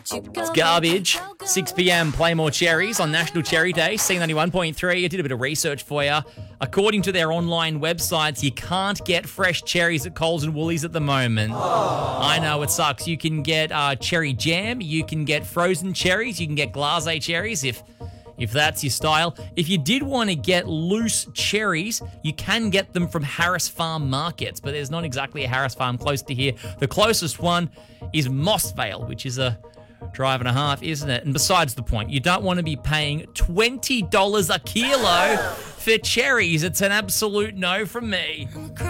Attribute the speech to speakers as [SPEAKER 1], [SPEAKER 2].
[SPEAKER 1] It's garbage. 6 p.m, play more cherries on National Cherry Day. C91.3, I did a bit of research for you. According to their online websites, you can't get fresh cherries at Coles and Woolies at the moment. I know, it sucks. You can get cherry jam, you can get frozen cherries, you can get glacé cherries if that's your style. If you did want to get loose cherries, you can get them from Harris Farm Markets, but there's not exactly a Harris Farm close to here. The closest one is Mossvale, which is a drive and a half, isn't it? And besides the point, you don't want to be paying $20 a kilo for cherries. It's an absolute no from me.